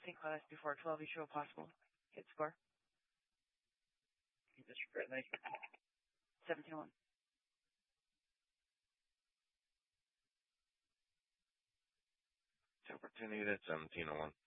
St. Cloud SB4 12, you show possible. Hit score. Mr. Brett, nice. 17-1. Opportunity at 17-1.